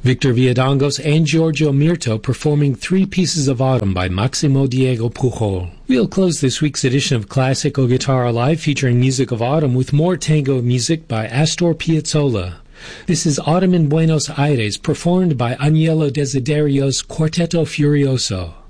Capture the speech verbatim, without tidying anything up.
Victor Villadongos and Giorgio Mirto performing three pieces of Autumn by Maximo Diego Pujol. We'll close this week's edition of Classical Guitar Live featuring music of Autumn with more tango music by Astor Piazzolla. This is Autumn in Buenos Aires, performed by Agnello Desiderio's Quartetto Furioso.